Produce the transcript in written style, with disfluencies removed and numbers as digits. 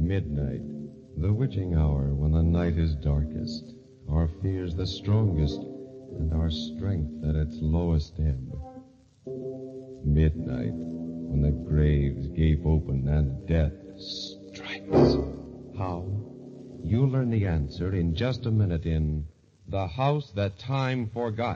Midnight, the witching hour when the night is darkest, our fears the strongest, and our strength at its lowest ebb. Midnight, when the graves gape open and death strikes. How? You'll learn the answer in just a minute in The House That Time Forgot.